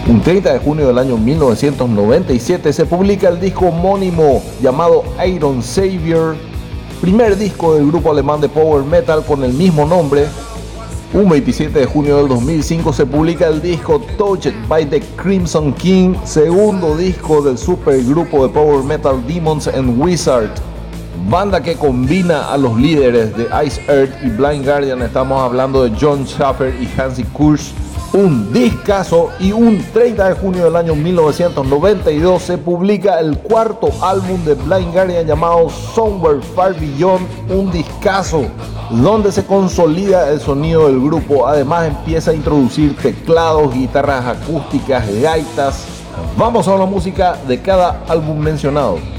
Un 30 de junio del año 1997 se publica el disco homónimo llamado Iron Savior, primer disco del grupo alemán de power metal con el mismo nombre. Un 27 de junio del 2005 se publica el disco Touched by the Crimson King, segundo disco del supergrupo de power metal Demons and Wizards, banda que combina a los líderes de Ice Earth y Blind Guardian. Estamos hablando de Jon Schaffer y Hansi Kursch. Un discazo. Y un 30 de junio del año 1992 se publica el cuarto álbum de Blind Guardian llamado Somewhere Far Beyond, un discazo donde se consolida el sonido del grupo. Además empieza a introducir teclados, guitarras acústicas, gaitas. Vamos a la música de cada álbum mencionado.